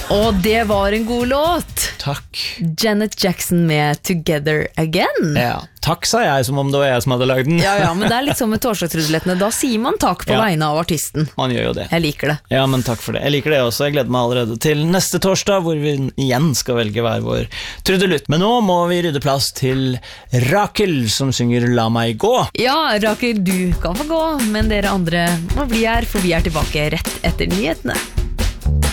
Og det var en god låt. Takk. Janet Jackson med Together Again. Ja, takk sa jeg som om det var jeg som hadde lagd den. Ja, men det er liksom med torsdagstrudelettene. Da sier man takk på vegne av artisten. Man gjør jo det. Jeg liker det. Ja, men takk for det. Jeg liker det også. Jeg gleder meg allerede til neste torsdag, hvor vi igjen skal velge hver vår trudelutt. Men nå må vi rydde plass til Rakel, som synger La meg gå. Ja, Rakel, du kan få gå, men dere andre må bli her, for vi er tilbake rett etter nyhetene.